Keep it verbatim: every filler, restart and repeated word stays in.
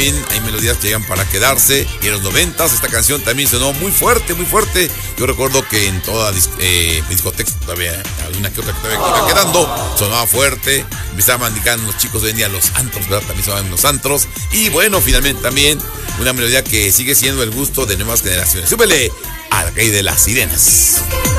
también hay melodías que llegan para quedarse. Y en los noventas esta canción también sonó muy fuerte, muy fuerte. Yo recuerdo que en toda eh, discoteca todavía había una que otra que todavía iba quedando. Sonaba fuerte. Empezaban a indicar los chicos hoy en día los antros, ¿verdad? También sonaban los antros. Y bueno, finalmente también una melodía que sigue siendo el gusto de nuevas generaciones. Súbele a la calle de las sirenas.